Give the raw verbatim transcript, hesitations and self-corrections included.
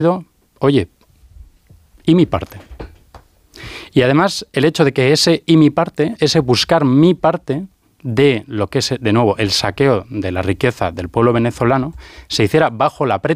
oye, ¿y mi parte? Y además el hecho de que ese y mi parte, ese buscar mi parte de lo que es, de nuevo, el saqueo de la riqueza del pueblo venezolano, se hiciera bajo la